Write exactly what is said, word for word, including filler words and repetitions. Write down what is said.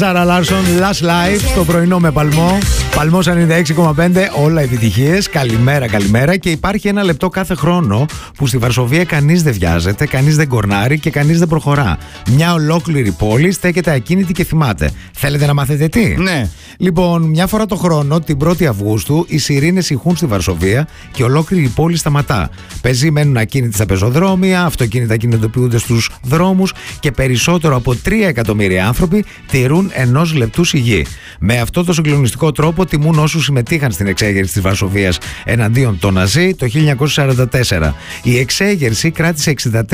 Ζάρα Λάρσον, Last Life, στο πρωινό με Παλμό. Παλμός ενενήντα έξι κόμμα πέντε, όλα επιτυχίες. Καλημέρα, καλημέρα. Και υπάρχει ένα λεπτό κάθε χρόνο που στη Βαρσοβία κανείς δεν βιάζεται, κανείς δεν κορνάρει και κανείς δεν προχωρά. Μια ολόκληρη πόλη στέκεται ακίνητη και θυμάται. Θέλετε να μάθετε τι? Ναι. Λοιπόν, μια φορά το χρόνο, την πρώτη Αυγούστου, οι σιρήνες ηχούν στη Βαρσοβία και ολόκληρη η πόλη σταματά. Πεζοί μένουν ακίνητοι στα πεζοδρόμια, αυτοκίνητα κινητοποιούνται στους δρόμους και περισσότερο από τρία εκατομμύρια άνθρωποι τηρούν ενός λεπτού σιγή. Με αυτό το συγκλονιστικό τρόπο τιμούν όσους συμμετείχαν στην εξέγερση της Βαρσοβίας εναντίον των Ναζί το χίλια εννιακόσια σαράντα τέσσερα. Η εξέγερση κράτησε εξήντα τρία